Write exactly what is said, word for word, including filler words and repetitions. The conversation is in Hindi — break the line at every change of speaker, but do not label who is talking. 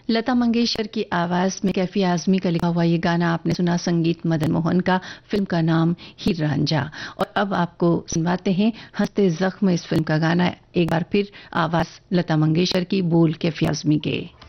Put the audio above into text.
लता मंगेशकर की आवाज में कैफी आजमी का लिखा हुआ ये गाना आपने सुना, संगीत मदन मोहन का, फिल्म का नाम हीर रांझा। और अब आपको सुनवाते हैं हंसते जख्म इस फिल्म का गाना, एक बार फिर आवाज लता मंगेशकर की, बोल कैफी आजमी के।